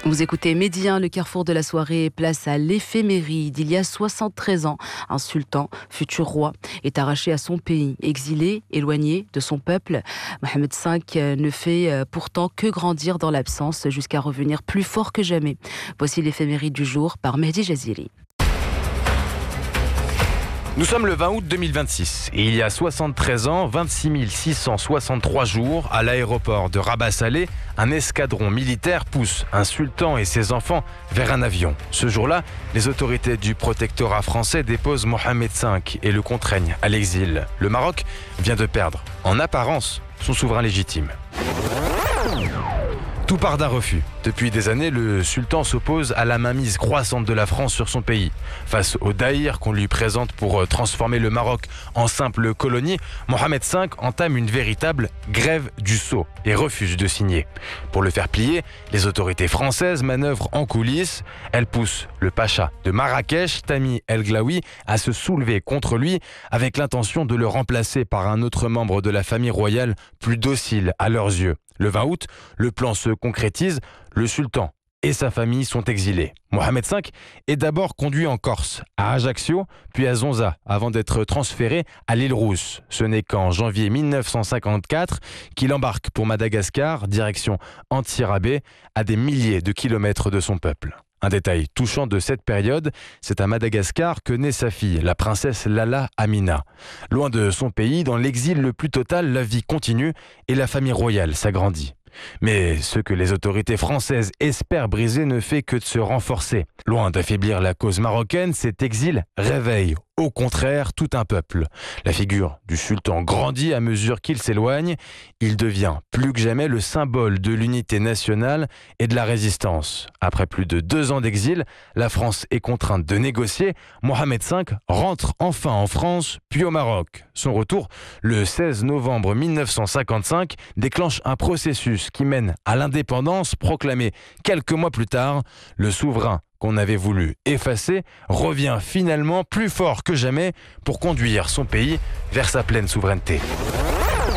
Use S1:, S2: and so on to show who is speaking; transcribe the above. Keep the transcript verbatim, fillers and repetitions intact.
S1: Vous écoutez Midi un, le carrefour de la soirée, place à l'éphéméride. Il y a soixante-treize ans, un sultan, futur roi, est arraché à son pays. Exilé, éloigné de son peuple, Mohamed cinq ne fait pourtant que grandir dans l'absence jusqu'à revenir plus fort que jamais. Voici l'éphéméride du jour par Mehdi Jaziri.
S2: Nous sommes le vingt août deux mille vingt-six et il y a soixante-treize ans, vingt-six mille six cent soixante-trois jours, à l'aéroport de Rabat-Salé, un escadron militaire pousse un sultan et ses enfants vers un avion. Ce jour-là, les autorités du protectorat français déposent Mohamed cinq et le contraignent à l'exil. Le Maroc vient de perdre, en apparence, son souverain légitime. Tout part d'un refus. Depuis des années, le sultan s'oppose à la mainmise croissante de la France sur son pays. Face au daïr qu'on lui présente pour transformer le Maroc en simple colonie, Mohamed cinq entame une véritable grève du sceau et refuse de signer. Pour le faire plier, les autorités françaises manœuvrent en coulisses. Elles poussent le pacha de Marrakech, Tamim El Glaoui, à se soulever contre lui avec l'intention de le remplacer par un autre membre de la famille royale plus docile à leurs yeux. Le vingt août, le plan se concrétise, le sultan et sa famille sont exilés. Mohamed cinq est d'abord conduit en Corse, à Ajaccio, puis à Zonza, avant d'être transféré à l'île Rousse. Ce n'est qu'en janvier mille neuf cent cinquante-quatre qu'il embarque pour Madagascar, direction Antsirabe, à des milliers de kilomètres de son peuple. Un détail touchant de cette période, c'est à Madagascar que naît sa fille, la princesse Lala Amina. Loin de son pays, dans l'exil le plus total, la vie continue et la famille royale s'agrandit. Mais ce que les autorités françaises espèrent briser ne fait que de se renforcer. Loin d'affaiblir la cause marocaine, cet exil réveille, au contraire, tout un peuple. La figure du sultan grandit à mesure qu'il s'éloigne. Il devient plus que jamais le symbole de l'unité nationale et de la résistance. Après plus de deux ans d'exil, la France est contrainte de négocier. Mohamed cinq rentre enfin en France, puis au Maroc. Son retour, le seize novembre mille neuf cent cinquante-cinq, déclenche un processus qui mène à l'indépendance proclamée quelques mois plus tard. Le souverain qu'on avait voulu effacer revient finalement plus fort que jamais pour conduire son pays vers sa pleine souveraineté.